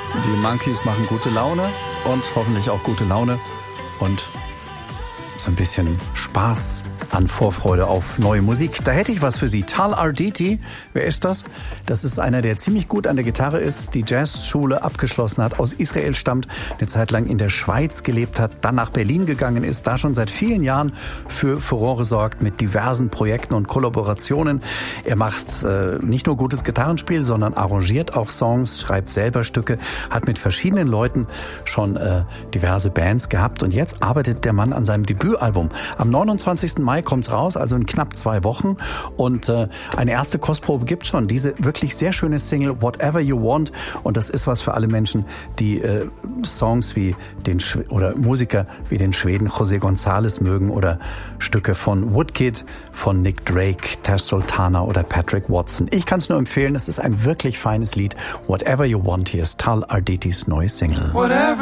Die Monkees machen gute Laune und hoffentlich auch gute Laune und so ein bisschen Spaß an Vorfreude auf neue Musik. Da hätte ich was für Sie. Tal Arditi, wer ist das? Das ist einer, der ziemlich gut an der Gitarre ist, die Jazzschule abgeschlossen hat, aus Israel stammt, eine Zeit lang in der Schweiz gelebt hat, dann nach Berlin gegangen ist, da schon seit vielen Jahren für Furore sorgt mit diversen Projekten und Kollaborationen. Er macht nicht nur gutes Gitarrenspiel, sondern arrangiert auch Songs, schreibt selber Stücke, hat mit verschiedenen Leuten schon diverse Bands gehabt und jetzt arbeitet der Mann an seinem Debütalbum. Am 29. Mai kommt's raus, also in knapp 2 Wochen. Und eine erste Kostprobe gibt's schon. Diese wirklich sehr schöne Single Whatever You Want. Und das ist was für alle Menschen, die Songs wie oder Musiker wie den Schweden José González mögen oder Stücke von Woodkid, von Nick Drake, Tash Sultana oder Patrick Watson. Ich kann es nur empfehlen. Es ist ein wirklich feines Lied. Whatever You Want. Hier ist Tal Arditis neue Single.